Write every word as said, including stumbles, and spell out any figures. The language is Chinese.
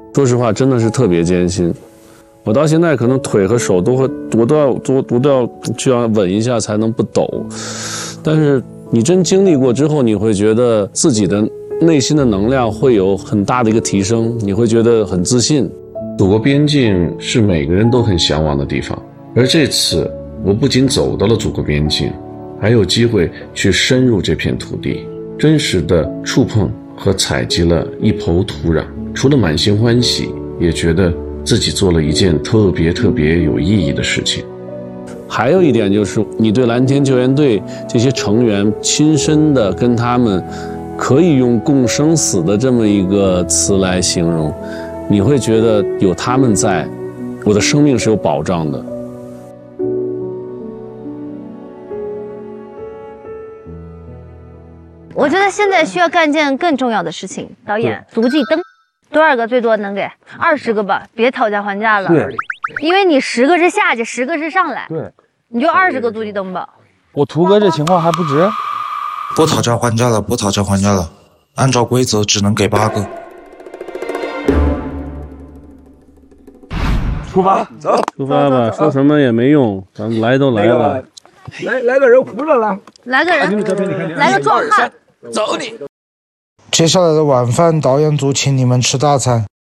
说实话，真的是特别艰辛。我到现在可能腿和手都会，我都要，我我都要就要稳一下才能不抖。但是你真经历过之后，你会觉得自己的内心的能量会有很大的一个提升，你会觉得很自信。祖国边境是每个人都很向往的地方，而这次我不仅走到了祖国边境，还有机会去深入这片土地，真实的触碰和采集了一抔土壤。除了满心欢喜，也觉得自己做了一件特别特别有意义的事情。还有一点就是，你对蓝天救援队这些成员亲身的跟他们，可以用共生死的这么一个词来形容，你会觉得有他们在，我的生命是有保障的。 我觉得现在需要干一件更重要的事情，导演，足迹灯。多少个最多能给？二十个吧，别讨价还价了。对，因为你十个是下去，十个是上来。对，你就二十个足迹灯吧。 我图哥这情况还不值。 不讨价还价了，不讨价还价了，按照规则只能给八个。 出发， 走，出发吧，说什么也没用，咱们来都来了。 来来个人哭了了， 来个人，来个壮汉， 走你。 接下来的晚饭，导演组请你们吃大餐。